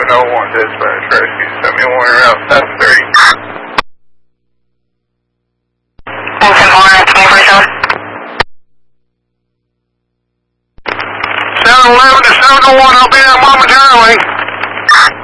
701 dispatch rescue. Send me one around 730. Thanks, and Warren, 24/7. 711 to 701, I'll be there momentarily.